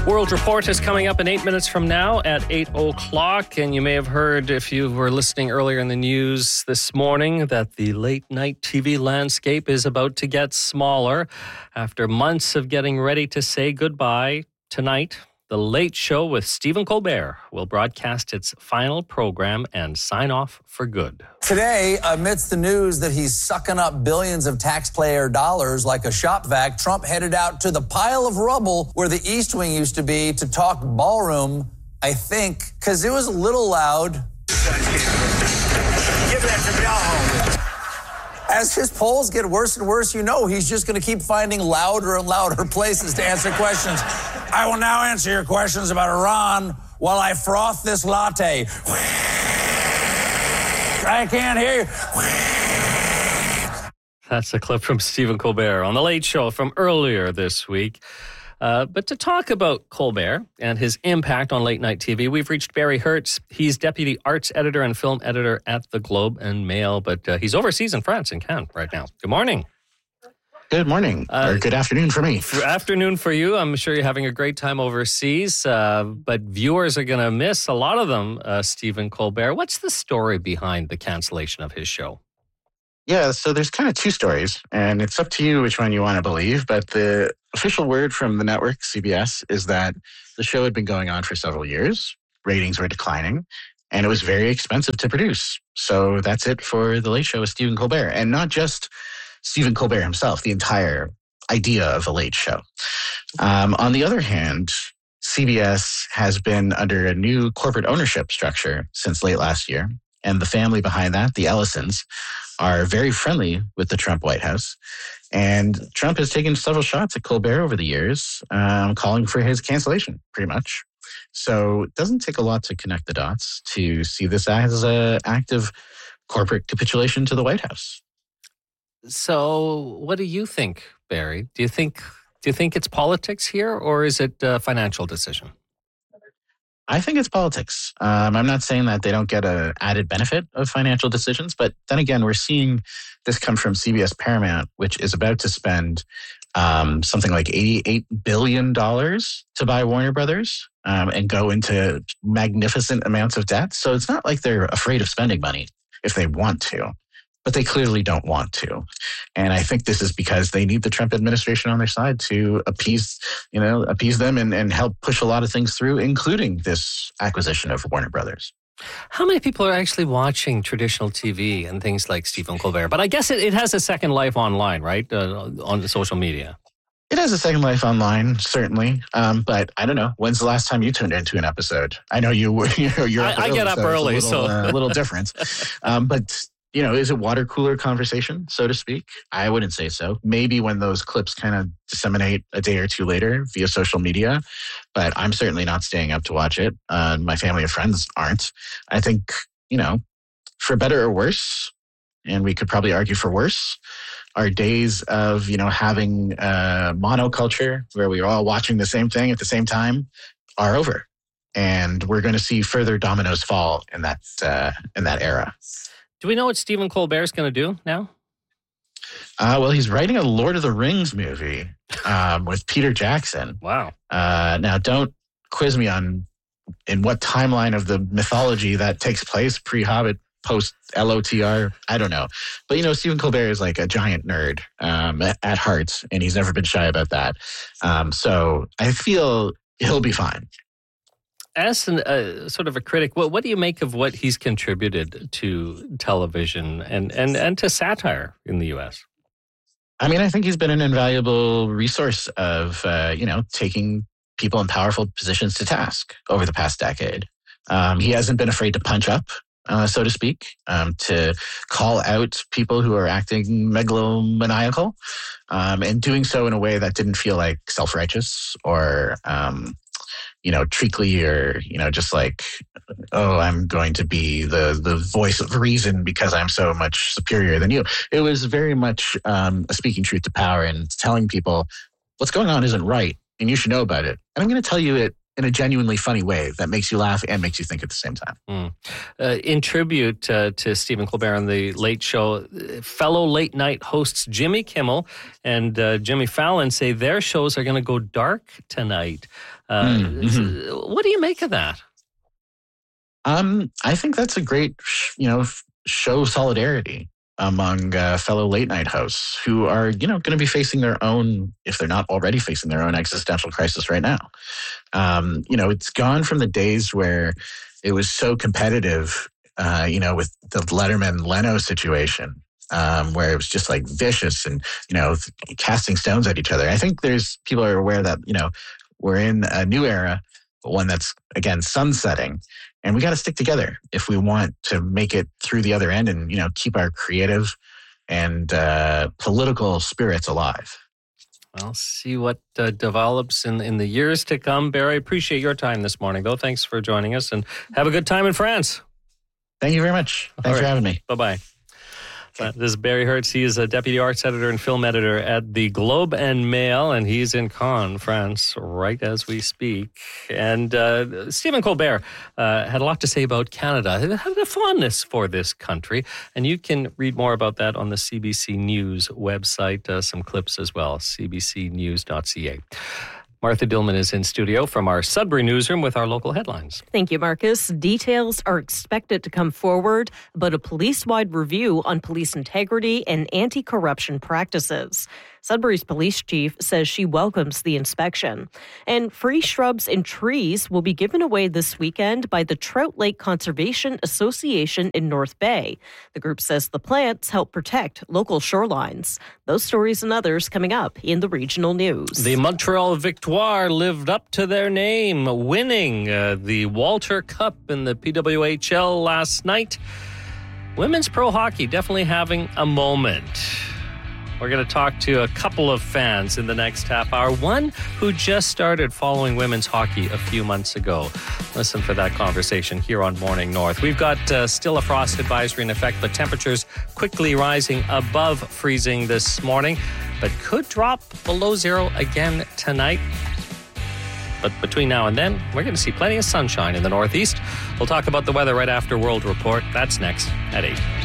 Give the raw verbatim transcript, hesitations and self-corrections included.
World Report is coming up in eight minutes from now at eight o'clock. And you may have heard, if you were listening earlier in the news this morning, that the late-night T V landscape is about to get smaller. After months of getting ready to say goodbye, tonight, The Late Show with Stephen Colbert will broadcast its final program and sign off for good. Today, amidst the news that he's sucking up billions of taxpayer dollars like a shop vac, Trump headed out to the pile of rubble where the East Wing used to be to talk ballroom, I think, because it was a little loud. Give that to Bell. As his polls get worse and worse, you know he's just going to keep finding louder and louder places to answer questions. I will now answer your questions about Iran while I froth this latte. I can't hear you. That's a clip from Stephen Colbert on The Late Show from earlier this week. Uh, but to talk about Colbert and his impact on late-night T V, we've reached Barry Hertz. He's deputy arts editor and film editor at the Globe and Mail, but uh, he's overseas in France, in Cannes, right now. Good morning. Good morning, uh, or good afternoon for me. Afternoon for you. I'm sure you're having a great time overseas, uh, but viewers are going to miss a lot of them, uh, Stephen Colbert. What's the story behind the cancellation of his show? Yeah, so there's kind of two stories, and it's up to you which one you want to believe, but the official word from the network, C B S, is that the show had been going on for several years, ratings were declining, and it was very expensive to produce. So that's it for The Late Show with Stephen Colbert, and not just Stephen Colbert himself, the entire idea of The Late Show. Um, on the other hand, C B S has been under a new corporate ownership structure since late last year, and the family behind that, the Ellisons, are very friendly with the Trump White House. And Trump has taken several shots at Colbert over the years, um, calling for his cancellation, pretty much. So it doesn't take a lot to connect the dots to see this as an act of corporate capitulation to the White House. So what do you think, Barry? Do you think do you think it's politics here, or is it a financial decision? I think it's politics. Um, I'm not saying that they don't get an added benefit of financial decisions, but then again, we're seeing this come from C B S Paramount, which is about to spend um, something like eighty-eight billion dollars to buy Warner Brothers um, and go into magnificent amounts of debt. So it's not like they're afraid of spending money if they want to, but they clearly don't want to. And I think this is because they need the Trump administration on their side to appease, you know, appease them and, and help push a lot of things through, including this acquisition of Warner Brothers. How many people are actually watching traditional T V and things like Stephen Colbert? But I guess it, it has a second life online, right? Uh, on the social media. It has a second life online, certainly. Um, but I don't know. When's the last time you tuned into an episode? I know you were. You know, you're I, I get up early, a little, so uh, a little different. Um, but. You know, is it water cooler conversation, so to speak? I wouldn't say so. Maybe when those clips kind of disseminate a day or two later via social media, but I'm certainly not staying up to watch it. Uh, my family and friends aren't. I think, you know, for better or worse, and we could probably argue for worse, our days of, you know, having a monoculture where we're all watching the same thing at the same time are over. And we're going to see further dominoes fall in that uh, in that era. Do we know what Stephen Colbert's going to do now? Uh, well, he's writing a Lord of the Rings movie um, with Peter Jackson. Wow. Uh, now, don't quiz me on in what timeline of the mythology that takes place, pre-Hobbit, post-L O T R. I don't know. But, you know, Stephen Colbert is like a giant nerd um, at, at heart, and he's never been shy about that. Um, so I feel he'll be fine. As an, uh, sort of a critic, what, what do you make of what he's contributed to television and, and, and to satire in the U S? I mean, I think he's been an invaluable resource of, uh, you know, taking people in powerful positions to task over the past decade. Um, he hasn't been afraid to punch up, uh, so to speak, um, to call out people who are acting megalomaniacal, um, and doing so in a way that didn't feel like self-righteous or, um, you know, treacly or, you know, just like, oh, I'm going to be the the voice of reason because I'm so much superior than you. It was very much um, a speaking truth to power and telling people what's going on isn't right and you should know about it. And I'm going to tell you it in a genuinely funny way that makes you laugh and makes you think at the same time. Mm. Uh, in tribute uh, to Stephen Colbert on The Late Show, fellow late night hosts Jimmy Kimmel and uh, Jimmy Fallon say their shows are going to go dark tonight. Uh, mm-hmm. What do you make of that? Um, I think that's a great, you know, show solidarity among uh, fellow late night hosts who are, you know, going to be facing their own, if they're not already facing their own existential crisis right now. Um, you know, it's gone from the days where it was so competitive, uh, you know, with the Letterman-Leno situation, um, where it was just like vicious and, you know, casting stones at each other. I think there's people are aware that, you know, we're in a new era, but one that's, again, sunsetting. And we got to stick together if we want to make it through the other end and, you know, keep our creative and uh, political spirits alive. I'll see what uh, develops in, in the years to come. Barry, appreciate your time this morning, though. Thanks for joining us and have a good time in France. Thank you very much. Thanks right. for having me. Bye-bye. Uh, this is Barry Hertz. He is a deputy arts editor and film editor at the Globe and Mail, and he's in Cannes, France, right as we speak. And uh, Stephen Colbert uh, had a lot to say about Canada. He had a fondness for this country, and you can read more about that on the C B C News website. Uh, some clips as well, c b c news dot c a. Martha Dillman is in studio from our Sudbury newsroom with our local headlines. Thank you, Marcus. Details are expected to come forward about a police-wide review on police integrity and anti-corruption practices. Sudbury's police chief says she welcomes the inspection. And free shrubs and trees will be given away this weekend by the Trout Lake Conservation Association in North Bay. The group says the plants help protect local shorelines. Those stories and others coming up in the regional news. The Montreal Victoire lived up to their name, winning uh, the Walter Cup in the P W H L last night. Women's pro hockey definitely having a moment. We're going to talk to a couple of fans in the next half hour. One who just started following women's hockey a few months ago. Listen for that conversation here on Morning North. We've got uh, still a frost advisory in effect, but temperatures quickly rising above freezing this morning, but could drop below zero again tonight. But between now and then, we're going to see plenty of sunshine in the Northeast. We'll talk about the weather right after World Report. That's next at eight.